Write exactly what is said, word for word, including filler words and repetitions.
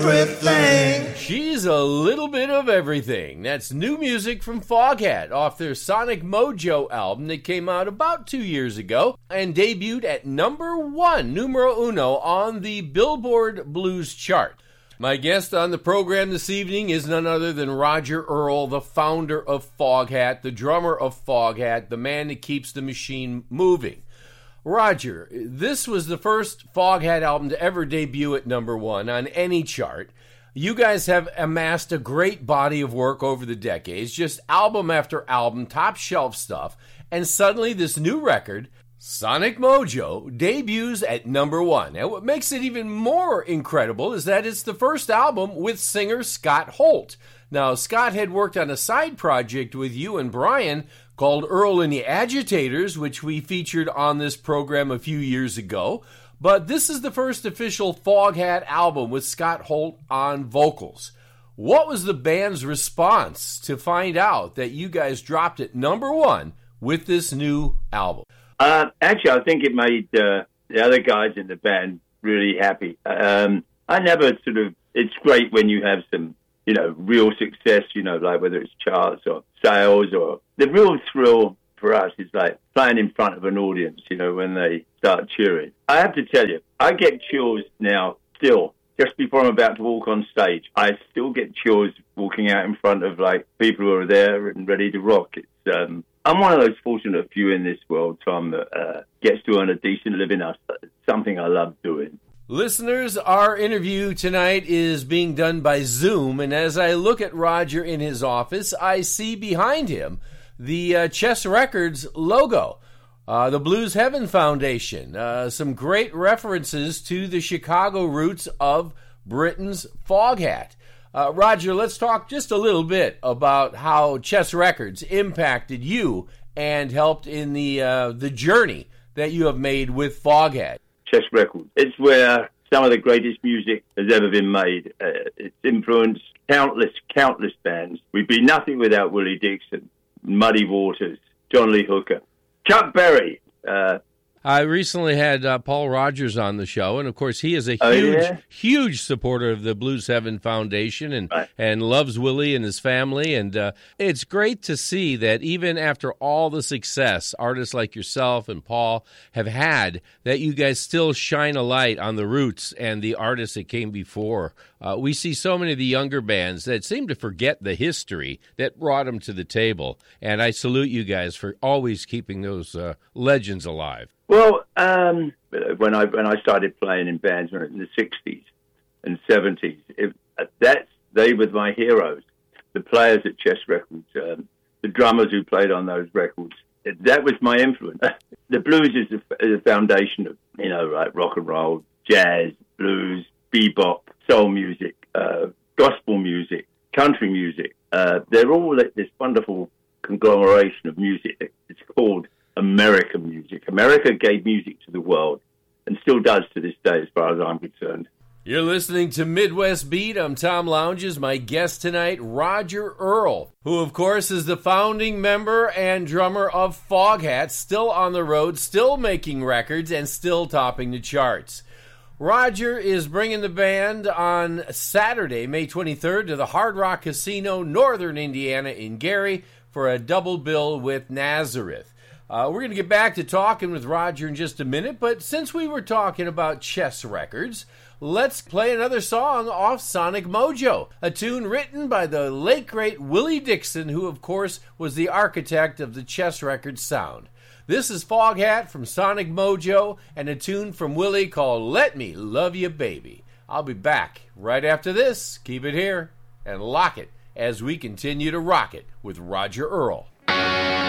everything. She's a little bit of everything. That's new music from Foghat off their Sonic Mojo album that came out about two years ago and debuted at number one, numero uno, on the Billboard Blues chart. My guest on the program this evening is none other than Roger Earl, the founder of Foghat, the drummer of Foghat, the man that keeps the machine moving. Roger, this was the first Foghat album to ever debut at number one on any chart. You guys have amassed a great body of work over the decades, just album after album, top shelf stuff, and suddenly this new record, Sonic Mojo, debuts at number one. And what makes it even more incredible is that it's the first album with singer Scott Holt. Now, Scott had worked on a side project with you and Brian called Earl and the Agitators, which we featured on this program a few years ago. But this is the first official Foghat album with Scott Holt on vocals. What was the band's response to find out that you guys dropped at number one with this new album? Uh, actually, I think it made uh, the other guys in the band really happy. Um, I never sort of, it's great when you have some, you know, real success, you know, like whether it's charts or sales, or the real thrill for us is like playing in front of an audience, you know, when they start cheering. I have to tell you, I get chills now still. Just before I'm about to walk on stage, I still get chills walking out in front of like people who are there and ready to rock. It's, um, I'm one of those fortunate few in this world, Tom, that uh, gets to earn a decent living. It's something I love doing. Listeners, our interview tonight is being done by Zoom, and as I look at Roger in his office, I see behind him the uh, Chess Records logo, uh, the Blues Heaven Foundation, uh, some great references to the Chicago roots of Britain's Foghat. Uh, Roger, let's talk just a little bit about how Chess Records impacted you and helped in the uh, the journey that you have made with Foghat. Chess Records. It's where some of the greatest music has ever been made. Uh, it's influenced countless, countless bands. We'd be nothing without Willie Dixon, Muddy Waters, John Lee Hooker, Chuck Berry. Uh, I recently had uh, Paul Rogers on the show, and of course he is a oh, huge, yeah? huge supporter of the Blues Heaven Foundation and, right. and loves Willie and his family. And uh, it's great to see that even after all the success artists like yourself and Paul have had, that you guys still shine a light on the roots and the artists that came before. Uh, we see so many of the younger bands that seem to forget the history that brought them to the table. And I salute you guys for always keeping those uh, legends alive. Well, um, when I when I started playing in bands in the sixties and seventies, it, that's they were my heroes. The players at Chess Records, um, the drummers who played on those records, it, that was my influence. The blues is the, the foundation of, you know, like rock and roll, jazz, blues, bebop, soul music, uh, gospel music, country music. Uh, they're all like this wonderful conglomeration of music. It's called American music. America gave music to the world and still does to this day as far as I'm concerned. You're listening to Midwest Beat. I'm Tom Lounges. My guest tonight, Roger Earl, who of course is the founding member and drummer of Foghat, still on the road, still making records, and still topping the charts. Roger is bringing the band on Saturday, May twenty-third, to the Hard Rock Casino, Northern Indiana in Gary for a double bill with Nazareth. Uh, we're going to get back to talking with Roger in just a minute, but since we were talking about Chess Records, let's play another song off Sonic Mojo, a tune written by the late great Willie Dixon, who of course was the architect of the Chess Records sound. This is Foghat from Sonic Mojo and a tune from Willie called Let Me Love You Baby. I'll be back right after this. Keep it here and lock it as we continue to rock it with Roger Earl.